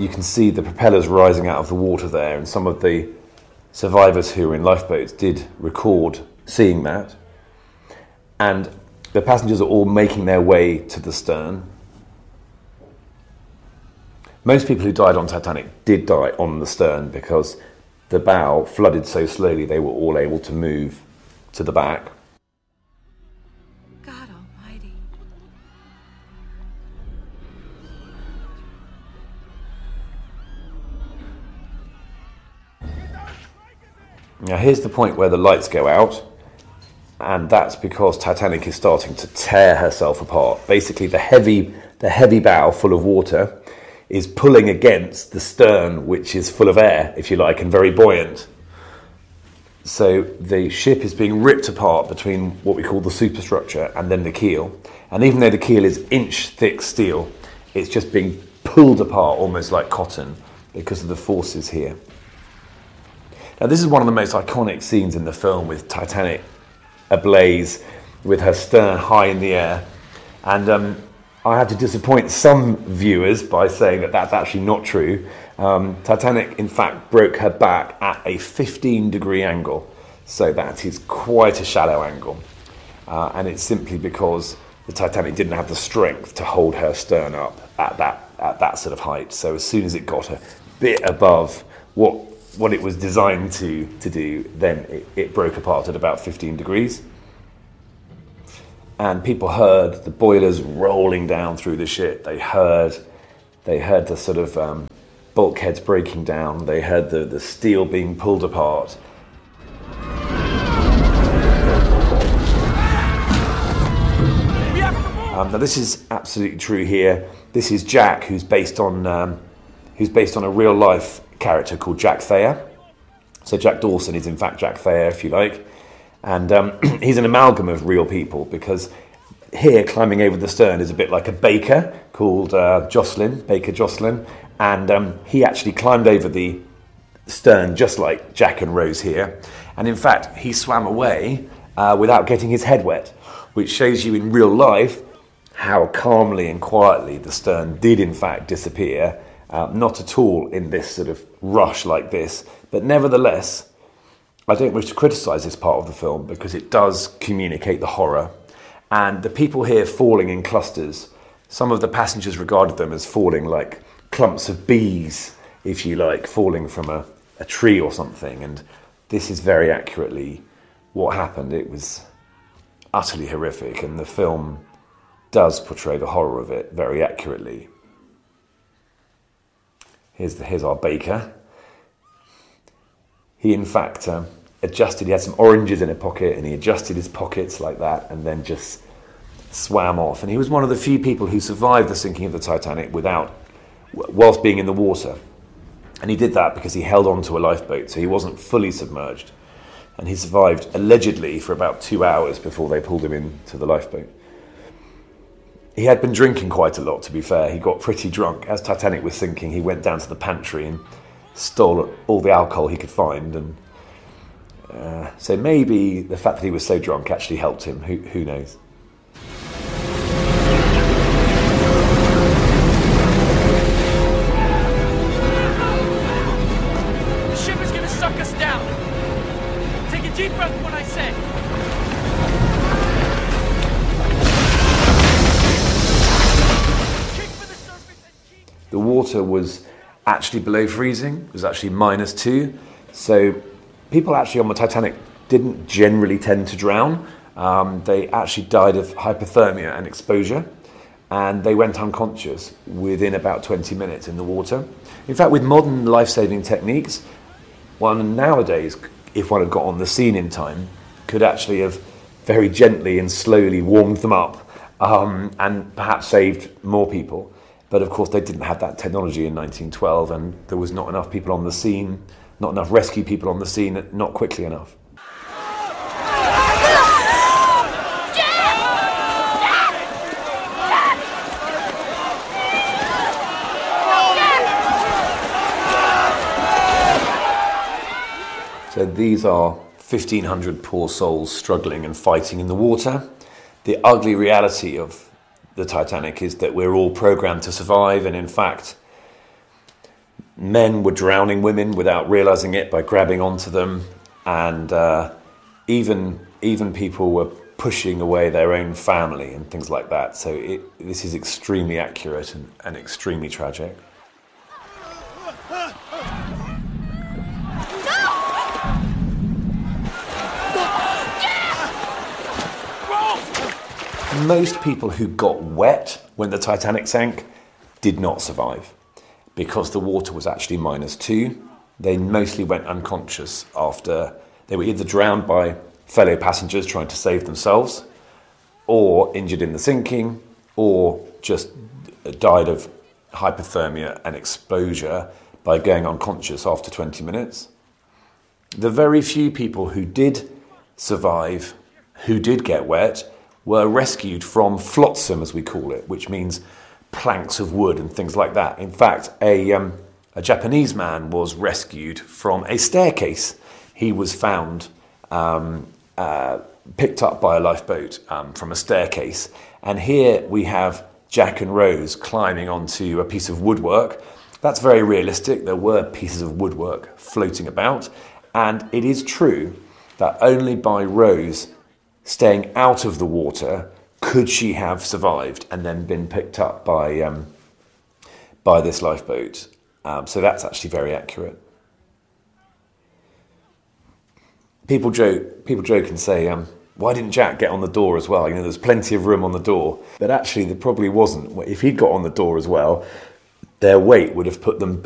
you can see the propellers rising out of the water there, and some of the survivors who were in lifeboats did record seeing that. And the passengers are all making their way to the stern. Most people who died on Titanic did die on the stern because the bow flooded so slowly they were all able to move to the back. God almighty. Now here's the point where the lights go out, and that's because Titanic is starting to tear herself apart. Basically the heavy bow full of water is pulling against the stern, which is full of air, if you like, and very buoyant. So the ship is being ripped apart between what we call the superstructure and then the keel. And even though the keel is inch-thick steel, it's just being pulled apart almost like cotton because of the forces here. Now this is one of the most iconic scenes in the film, with Titanic ablaze, with her stern high in the air. And I have to disappoint some viewers by saying that that's actually not true. Titanic, in fact, broke her back at a 15-degree angle. So that is quite a shallow angle. And it's simply because the Titanic didn't have the strength to hold her stern up at that sort of height. So as soon as it got a bit above what it was designed to do, then it broke apart at about 15 degrees. And people heard the boilers rolling down through the ship. They heard the sort of bulkheads breaking down. They heard the steel being pulled apart. Now this is absolutely true here. This is Jack, who's based on a real life character called Jack Thayer. So Jack Dawson is in fact Jack Thayer, if you like. And he's an amalgam of real people, because here, climbing over the stern, is a bit like a baker called Baker Jocelyn. And he actually climbed over the stern just like Jack and Rose here. And in fact, he swam away without getting his head wet, which shows you in real life how calmly and quietly the stern did in fact disappear. Not at all in this sort of rush like this, but nevertheless, I don't wish to criticise this part of the film because it does communicate the horror. And the people here falling in clusters, some of the passengers regarded them as falling like clumps of bees, if you like, falling from a tree or something. And this is very accurately what happened. It was utterly horrific, and the film does portray the horror of it very accurately. Here's our baker. He, in fact, adjusted. He had some oranges in a pocket, and he adjusted his pockets like that, and then just swam off. And he was one of the few people who survived the sinking of the Titanic whilst being in the water. And he did that because he held on to a lifeboat, so he wasn't fully submerged. And he survived, allegedly, for about 2 hours before they pulled him into the lifeboat. He had been drinking quite a lot, to be fair. He got pretty drunk. As Titanic was sinking, he went down to the pantry and stole all the alcohol he could find. And so maybe the fact that he was so drunk actually helped him. Who knows? The ship is going to suck us down. Take a deep breath when I say. The water was actually below freezing. It was actually -2. So people actually on the Titanic didn't generally tend to drown. They actually died of hypothermia and exposure, and they went unconscious within about 20 minutes in the water. In fact, with modern life-saving techniques, one nowadays, if one had got on the scene in time, could actually have very gently and slowly warmed them up and perhaps saved more people. But of course, they didn't have that technology in 1912, and there was not enough people on the scene, not enough rescue people on the scene, not quickly enough. So these are 1,500 poor souls struggling and fighting in the water. The ugly reality of the Titanic is that we're all programmed to survive, and in fact, Men were drowning women without realising it by grabbing onto them, and even people were pushing away their own family and things like that. So this is extremely accurate and extremely tragic. Most people who got wet when the Titanic sank did not survive because the water was actually -2. They mostly went unconscious after they were either drowned by fellow passengers trying to save themselves, or injured in the sinking, or just died of hypothermia and exposure by going unconscious after 20 minutes. The very few people who did survive, who did get wet, were rescued from flotsam, as we call it, which means planks of wood and things like that. In fact, a Japanese man was rescued from a staircase. He was found picked up by a lifeboat from a staircase. And here we have Jack and Rose climbing onto a piece of woodwork. That's very realistic. There were pieces of woodwork floating about. And it is true that only by Rose staying out of the water could she have survived and then been picked up by this lifeboat. So that's actually very accurate. People joke and say, why didn't Jack get on the door as well? You know, there's plenty of room on the door. But actually, there probably wasn't. If he'd got on the door as well, their weight would have put them